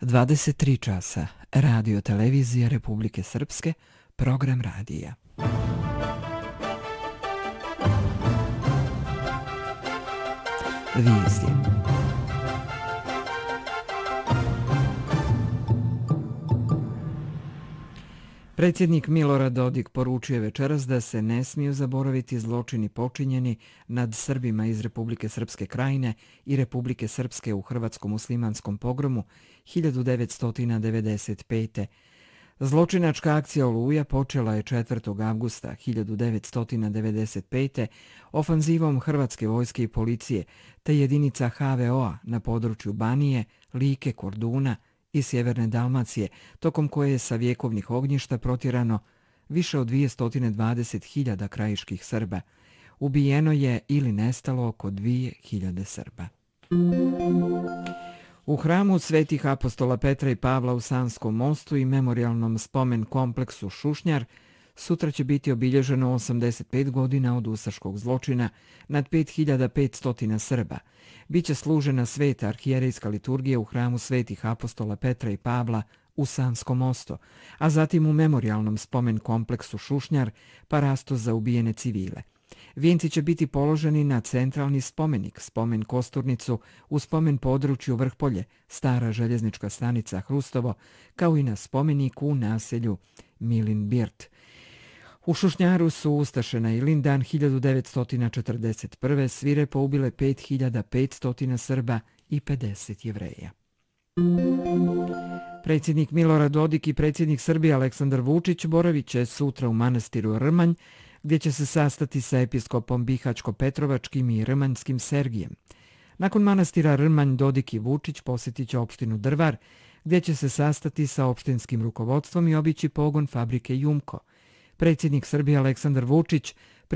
23 časa. Radio televizija Republike Srpske, program radija. Vijesti. Predsjednik Milorad Dodik poručuje večeras da se ne smiju zaboraviti zločini počinjeni nad Srbima iz Republike Srpske Krajine i Republike Srpske u hrvatskom muslimanskom pogromu 1995. Zločinačka akcija Oluja počela je 4. avgusta 1995. ofanzivom Hrvatske vojske i policije te jedinica HVO-a na području Banije, Like, Korduna i sjeverne Dalmacije, tokom koje je sa vjekovnih ognjišta protjerano više od 220.000 krajiških Srba. Ubijeno je ili nestalo oko 2.000 Srba. U hramu Svetih apostola Petra i Pavla u Sanskom mostu i memorijalnom spomen kompleksu Šušnjar sutra će biti obilježeno 85 godina od ustaškog zločina nad 5.500 Srba. Biće služena sveta arhijerejska liturgija u hramu Svetih apostola Petra i Pavla u Sanskom mostu, a zatim u memorijalnom spomen kompleksu Šušnjar parasto za ubijene civile. Vijenci će biti položeni na centralni spomenik, spomen Kosturnicu, u spomen području Vrhpolje, stara željeznička stanica Hrustovo, kao i na spomeniku u naselju Milin Birt. U Šušnjaru su ustaše na Ilindan 1941. svirepo ubile 5.500 Srba i 50 Jevreja. Predsjednik Milorad Dodik i predsjednik Srbije Aleksandar Vučić boravit će sutra u manastiru Rmanj, gdje će se sastati sa episkopom Bihačko-Petrovačkim i Rmanjskim Sergijem. Nakon manastira Rmanj, Dodik i Vučić posjetit će opštinu Drvar, gdje će se sastati sa opštinskim rukovodstvom i obići pogon fabrike Jumko. Predsjednik Srbije Aleksandar Vučić